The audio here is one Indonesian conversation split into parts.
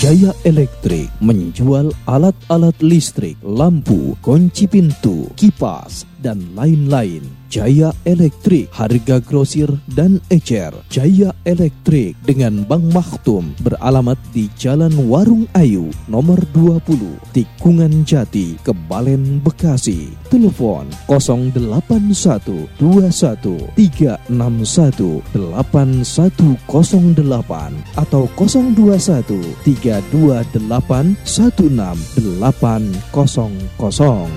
Jaya Elektrik menjual alat-alat listrik, lampu, kunci pintu, kipas, dan lain-lain. Jaya Elektrik, harga grosir dan ecer. Jaya Elektrik dengan Bank Maktum beralamat di Jalan Warung Ayu, nomor 20, Tikungan Jati, Kebalen, Bekasi. Telepon 081 21 361 8108 atau 021 328 16800.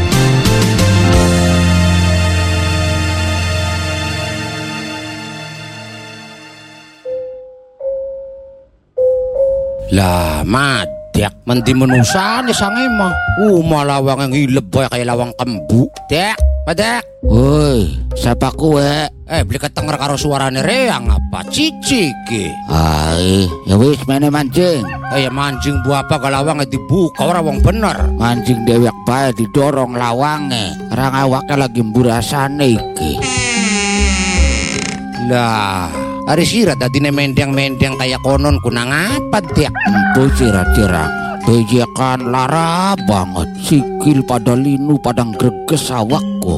Lah, madek menti menusan ya sange mah. Malawang yang hilep boy kayak lawang kembu. Dek, madek. Woi, siapa kue? Beli ketenger karo suarane reang apa? Cici ki. Ai, ya wis mene mancing. Ya mancing buah apa kalau lawangnya dibuka orang wong bener. Mancing dewek bae didorong lawange. Rang awake lagi mburasane iki. Lah, hari sirat tadi mendeng-mendeng kayak konon kunang apa dek? Empu sirat-sirat bejekan lara banget. Sikil pada linu padang greges awakku.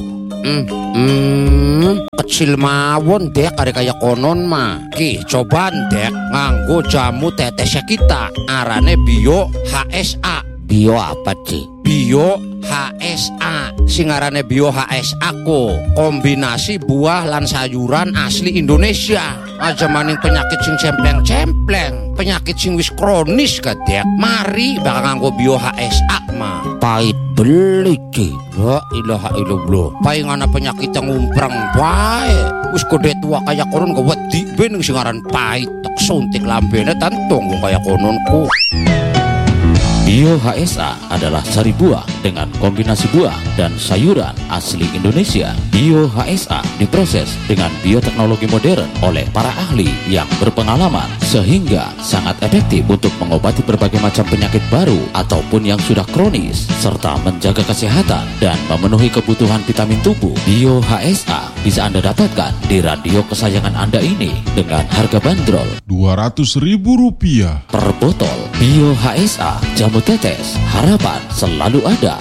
Kecil mawon dek hari kayak konon mah. Ki, cobaan dek nganggo jamu tetesnya kita. Arane Bio HSA. Bio apa sih? Bio HSA, singarane Bio HSA ko kombinasi buah lan sayuran asli Indonesia. Aja maning penyakit sing cempleng-cempleng, penyakit sing wis kronis kadek. Mari bakal nganggo Bio HSA mah. Pahit beli ki. La ilaha illallah. Paingana penyakit yang ngumprang bae. Wis gede tua kaya konon go wedi ben sing aran pahit tek suntik lambene tantung kaya kononku. Bio HSA adalah sari buah dengan kombinasi buah dan sayuran asli Indonesia. Bio HSA diproses dengan bioteknologi modern oleh para ahli yang berpengalaman sehingga sangat efektif untuk mengobati berbagai macam penyakit baru ataupun yang sudah kronis serta menjaga kesehatan dan memenuhi kebutuhan vitamin tubuh. Bio HSA bisa Anda dapatkan di radio kesayangan Anda ini dengan harga bandrol Rp200.000 per botol. Bio HSA jamu tetes, harapan selalu ada.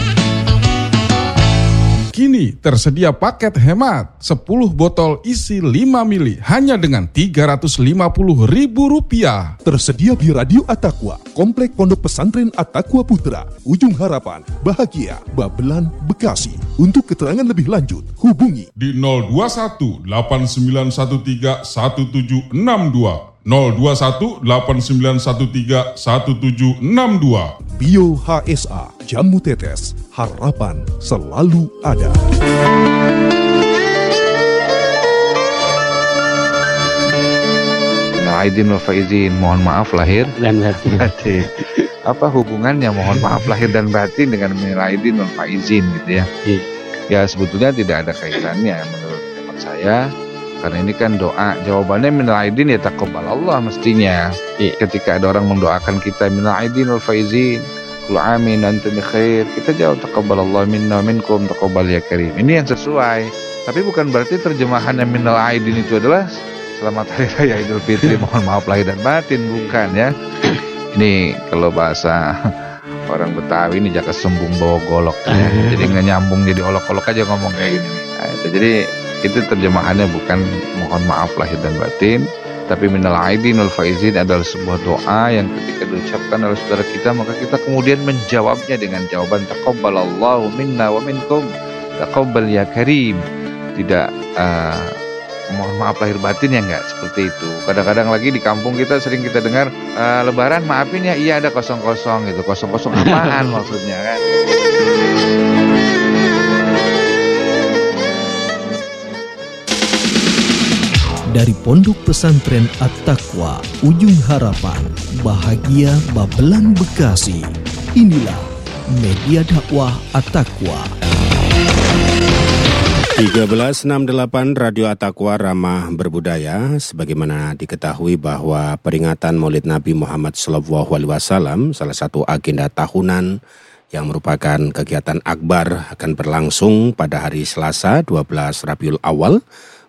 Kini tersedia paket hemat 10 botol isi 5 mili hanya dengan Rp350.000. Tersedia di Radio At-Taqwa, Komplek Pondok Pesantren At-Taqwa Putra, Ujung Harapan, Bahagia, Babelan, Bekasi. Untuk keterangan lebih lanjut, hubungi di 021 8913 1762. 021 8913 1762. Bio HSA, jamu tetes, harapan selalu ada. Aidin wal faizin, mohon maaf lahir dan batin. Apa hubungannya mohon maaf lahir dan batin dengan minal aidin wal faizin gitu ya? Ya sebetulnya tidak ada kaitannya menurut hemat saya. Karena ini kan doa, jawabannya minal aidin ya taqabbal Allah mestinya. Ketika ada orang mendoakan kita minal aidin wal faizin, kullu amin antum bi khair, kita jawab taqabbal Allah minna minkum taqabbal ya karim. Ini yang sesuai. Tapi bukan berarti terjemahannya minal aidin itu adalah selamat hari raya Idul Fitri, mohon maaf lahir dan batin, bukan ya. Ini kalau bahasa orang Betawi ini jaka sembung bawa golok ya. Jadi nggak nyambung, jadi olok-olok aja ngomong kayak gini. Nah, jadi itu terjemahannya bukan mohon maaf lahir dan batin, tapi minal aidin wal faizin adalah sebuah doa yang ketika diucapkan oleh saudara kita maka kita kemudian menjawabnya dengan jawaban taqabbalallahu minna wa minkum taqabbal ya karim. Tidak mohon maaf lahir batin ya, enggak seperti itu. Kadang-kadang lagi di kampung kita sering kita dengar lebaran maafin ya, iya ada kosong-kosong gitu. Kosong-kosong apaan maksudnya kan? Dari Pondok Pesantren At-Taqwa, Ujung Harapan, Bahagia, Babelan, Bekasi. Inilah media dakwah At-Taqwa. 1368 Radio At-Taqwa Ramah Berbudaya. Sebagaimana diketahui bahwa peringatan Maulid Nabi Muhammad SAW, salah satu agenda tahunan yang merupakan kegiatan akbar, akan berlangsung pada hari Selasa 12 Rabiul Awal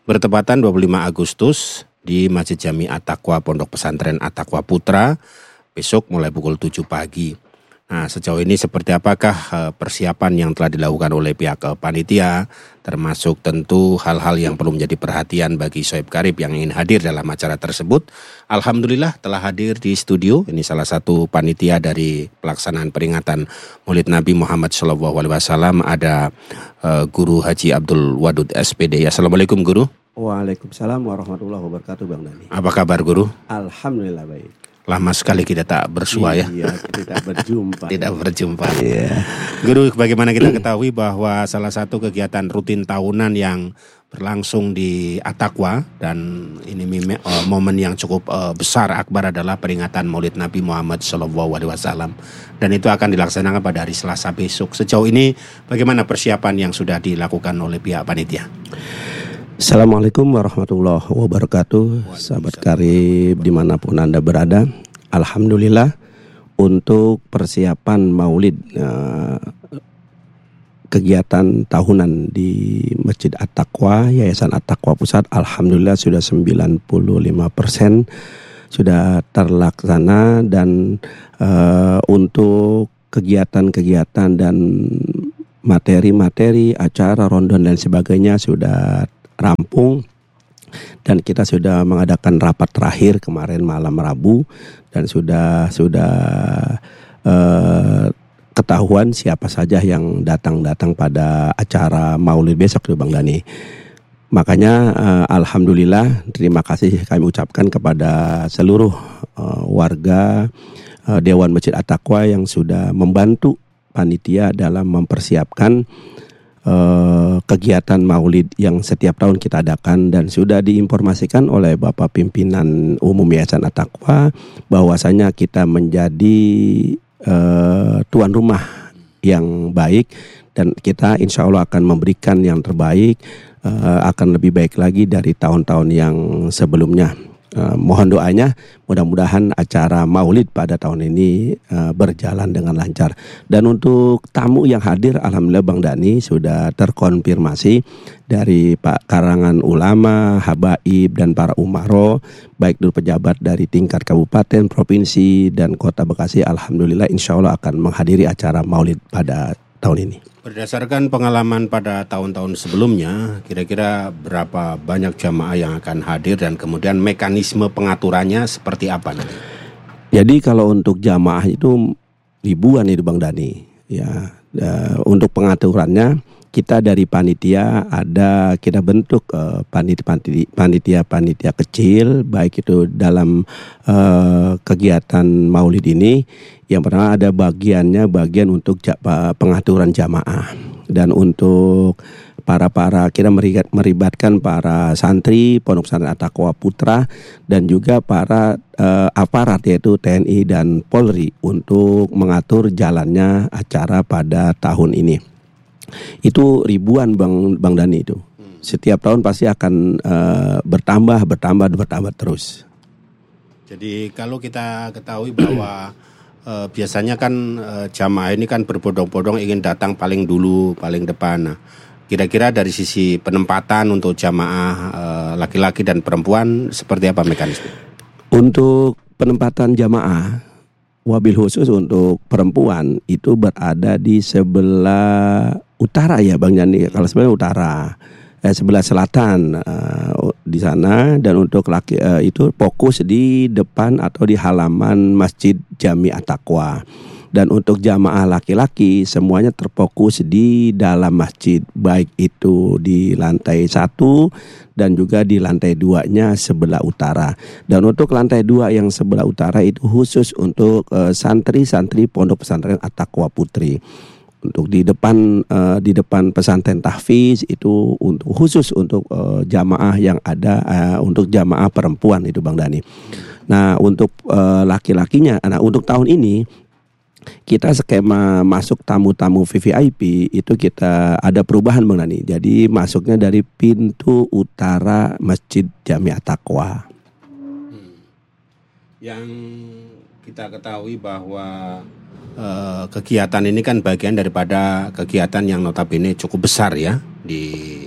bertepatan 25 Agustus di Masjid Jami At-Taqwa Pondok Pesantren At-Taqwa Putra, besok mulai pukul 7 pagi. Nah, sejauh ini seperti apakah persiapan yang telah dilakukan oleh pihak panitia, termasuk tentu hal-hal yang perlu menjadi perhatian bagi Soeb Karib yang ingin hadir dalam acara tersebut. Alhamdulillah telah hadir di studio. Ini salah satu panitia dari pelaksanaan peringatan Maulid Nabi Muhammad SAW. Ada Guru Haji Abdul Wadud SPD. Assalamualaikum Guru. Waalaikumsalam warahmatullahi wabarakatuh Bang Dani. Apa kabar Guru? Alhamdulillah baik. Lama sekali kita tak bersua ya. Iya, tidak berjumpa. Tidak berjumpa. Iya. Guru, bagaimana kita ketahui bahwa salah satu kegiatan rutin tahunan yang berlangsung di At-Taqwa, dan ini momen yang cukup besar akbar adalah peringatan Maulid Nabi Muhammad SAW, dan itu akan dilaksanakan pada hari Selasa besok. Sejauh ini bagaimana persiapan yang sudah dilakukan oleh pihak panitia? Assalamualaikum warahmatullahi wabarakatuh. Sahabat Karib dimanapun Anda berada, alhamdulillah untuk persiapan Maulid kegiatan tahunan di Masjid At-Taqwa, Yayasan At-Taqwa Pusat, alhamdulillah sudah 95% sudah terlaksana, dan untuk kegiatan-kegiatan dan materi-materi acara rondon dan sebagainya sudah rampung, dan kita sudah mengadakan rapat terakhir kemarin malam Rabu, dan sudah ketahuan siapa saja yang datang pada acara Maulid besok tuh Bang Dani. Makanya alhamdulillah terima kasih kami ucapkan kepada seluruh warga Dewan Masjid At-Taqwa yang sudah membantu panitia dalam mempersiapkan kegiatan Maulid yang setiap tahun kita adakan, dan sudah diinformasikan oleh Bapak Pimpinan Umum Yayasan At-Taqwa bahwasanya kita menjadi tuan rumah yang baik, dan kita insya Allah akan memberikan yang terbaik, akan lebih baik lagi dari tahun-tahun yang sebelumnya. Mohon doanya, mudah-mudahan acara Maulid pada tahun ini berjalan dengan lancar. Dan untuk tamu yang hadir, alhamdulillah Bang Dani sudah terkonfirmasi dari Pak karangan ulama, habaib, dan para umaro, baik dulu pejabat dari tingkat kabupaten, provinsi, dan kota Bekasi. Alhamdulillah insya Allah akan menghadiri acara Maulid pada tahun ini. Berdasarkan pengalaman pada tahun-tahun sebelumnya, kira-kira berapa banyak jamaah yang akan hadir, dan kemudian mekanisme pengaturannya seperti apa nanti? Jadi kalau untuk jamaah itu ribuan itu Bang Dani. Ya, untuk pengaturannya kita dari panitia kita bentuk panitia kecil, baik itu dalam kegiatan Maulid ini. Yang pertama ada bagian untuk pengaturan jamaah, dan untuk kita meribatkan para santri Pondok Pesantren At-Taqwa Putra, dan juga para aparat yaitu TNI dan Polri untuk mengatur jalannya acara pada tahun ini. Itu ribuan Bang Dani itu. Setiap tahun pasti akan bertambah terus. Jadi kalau kita ketahui bahwa biasanya kan jamaah ini kan berbondong-bondong ingin datang paling dulu, paling depan. Nah, kira-kira dari sisi penempatan untuk jamaah laki-laki dan perempuan seperti apa mekanisme? Untuk penempatan jamaah, wabil khusus untuk perempuan itu berada di sebelah utara ya Bang Jani. Kalau sebelah utara, sebelah selatan di sana, dan untuk laki itu fokus di depan atau di halaman Masjid Jami At-Taqwa. Dan untuk jamaah laki-laki semuanya terfokus di dalam masjid, baik itu di lantai 1 dan juga di lantai 2-nya sebelah utara. Dan untuk lantai 2 yang sebelah utara itu khusus untuk santri-santri Pondok Pesantren At-Taqwa Putri. Untuk di depan pesantren tahfiz itu khusus untuk jamaah yang ada untuk jamaah perempuan itu Bang Dani. Nah untuk laki-lakinya, untuk tahun ini kita skema masuk tamu-tamu VVIP itu kita ada perubahan Bang Dani. Jadi masuknya dari pintu utara Masjid Jami At-Taqwa. Yang kita ketahui bahwa kegiatan ini kan bagian daripada kegiatan yang notabene cukup besar ya di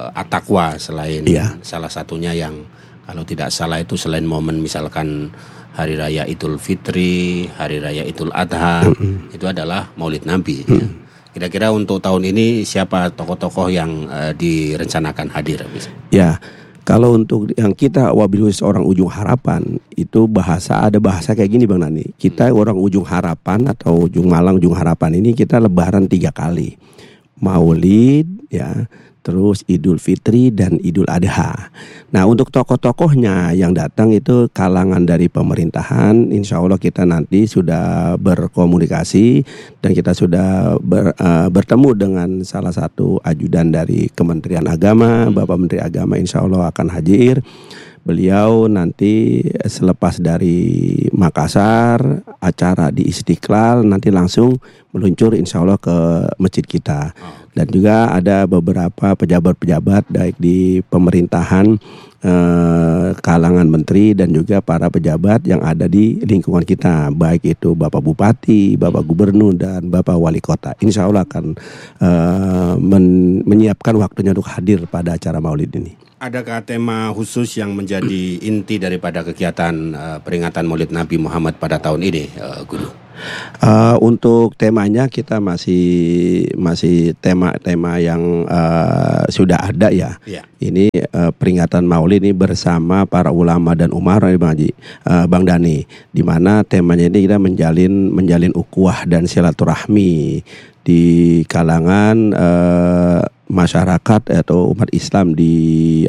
At-Taqwa, selain salah satunya yang kalau tidak salah itu selain momen misalkan Hari Raya Idul Fitri, Hari Raya Idul Adha, itu adalah Maulid Nabi. Ya. Kira-kira untuk tahun ini siapa tokoh-tokoh yang direncanakan hadir? Ya, kalau untuk yang kita wabil khusus orang Ujung Harapan itu ada bahasa kayak gini Bang Nani. Kita orang Ujung Harapan atau Ujung Malang Ujung Harapan ini kita lebaran 3 kali. Maulid ya, terus Idul Fitri dan Idul Adha. Nah untuk tokoh-tokohnya yang datang itu kalangan dari pemerintahan, insya Allah kita nanti sudah berkomunikasi dan kita sudah bertemu dengan salah satu ajudan dari Kementerian Agama, Bapak Menteri Agama insya Allah akan hadir. Beliau nanti selepas dari Makassar, acara di Istiqlal nanti langsung meluncur insya Allah ke masjid kita. Dan juga ada beberapa pejabat-pejabat baik di pemerintahan, kalangan menteri dan juga para pejabat yang ada di lingkungan kita, baik itu Bapak Bupati, Bapak Gubernur dan Bapak Wali Kota. Insya Allah akan menyiapkan waktunya untuk hadir pada acara Maulid ini. Adakah tema khusus yang menjadi inti daripada kegiatan peringatan Maulid Nabi Muhammad pada tahun ini, Guru? Untuk temanya kita masih tema-tema yang sudah ada ya. Ini peringatan Maulid ini bersama para ulama dan umara Bang Dani, di mana temanya ini kita menjalin ukhuwah dan silaturahmi di kalangan masyarakat atau umat Islam di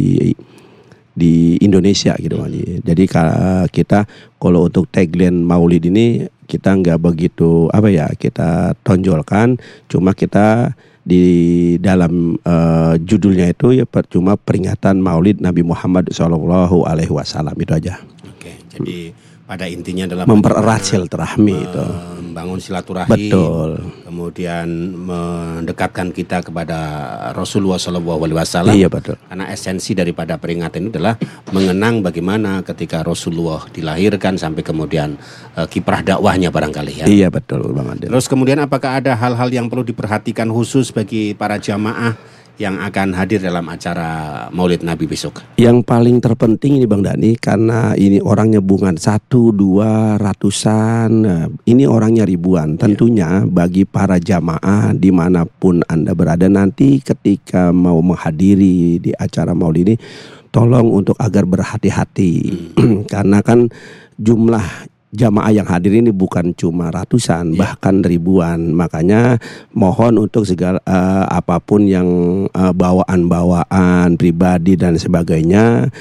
Indonesia gitu. Jadi kita kalau untuk tagline Maulid ini kita nggak begitu kita tonjolkan, cuma kita di dalam judulnya itu ya cuma peringatan Maulid Nabi Muhammad SAW itu aja. Oke, jadi pada intinya adalah mempererat silaturahmi itu, membangun silaturahmi, betul. Kemudian mendekatkan kita kepada Rasulullah SAW. Iya betul. Karena esensi daripada peringatan itu adalah mengenang bagaimana ketika Rasulullah dilahirkan sampai kemudian kiprah dakwahnya barangkali ya. Iya betul Bang Adil. Terus kemudian apakah ada hal-hal yang perlu diperhatikan khusus bagi para jamaah yang akan hadir dalam acara Maulid Nabi besok? Yang paling terpenting ini Bang Dani, karena ini orangnya bukan 1, 2 ratusan, ini orangnya ribuan. Tentunya bagi para jamaah dimanapun Anda berada nanti ketika mau menghadiri di acara Maulid ini, tolong untuk agar berhati-hati. Karena kan jumlah jamaah yang hadir ini bukan cuma ratusan, bahkan ribuan. Makanya mohon untuk segala apapun yang bawaan-bawaan pribadi dan sebagainya,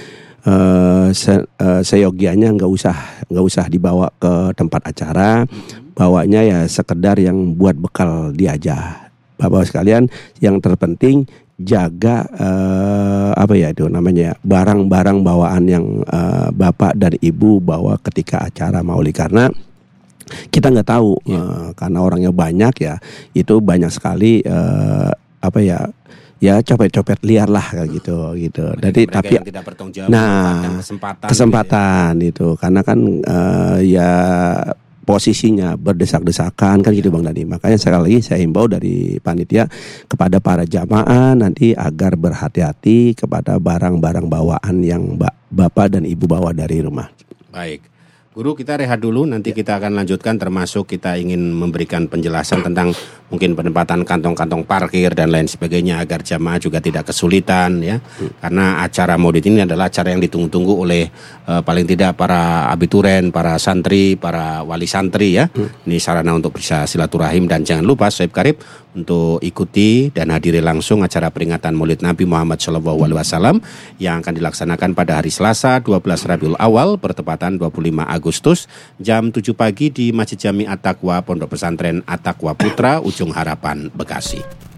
seyogianya nggak usah dibawa ke tempat acara. Bawanya ya sekedar yang buat bekal dia aja. Bapak sekalian, yang terpenting jaga barang-barang bawaan yang bapak dan ibu bawa ketika acara Maulid, karena kita nggak tahu karena orangnya banyak ya, itu banyak sekali copet-copet liar lah kayak gitu. Jadi tapi kesempatan itu karena kan posisinya berdesak-desakan kan gitu Bang Dani. Makanya sekali lagi saya himbau dari panitia kepada para jamaah nanti agar berhati-hati kepada barang-barang bawaan yang bapak dan ibu bawa dari rumah. Baik. Guru, kita rehat dulu, nanti kita akan lanjutkan, termasuk kita ingin memberikan penjelasan tentang mungkin penempatan kantong-kantong parkir dan lain sebagainya agar jamaah juga tidak kesulitan ya. Karena acara Maulid ini adalah acara yang ditunggu-tunggu oleh paling tidak para abituren, para santri, para wali santri ya. Ini sarana untuk bisa silaturahim, dan jangan lupa Sohib Karib untuk ikuti dan hadiri langsung acara peringatan Maulid Nabi Muhammad SAW yang akan dilaksanakan pada hari Selasa 12 Rabiul Awal bertepatan 25 Agustus jam 7 pagi di Masjid Jami At-Taqwa Pondok Pesantren At-Taqwa Putra Ujung Harapan, Bekasi.